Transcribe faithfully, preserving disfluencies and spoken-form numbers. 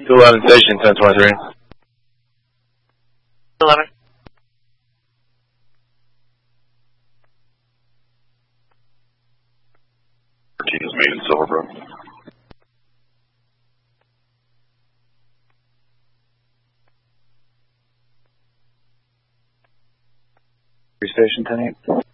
two eleven station, ten twenty-three. eleven. thirteen is made in Silverbrook. Station ten eight.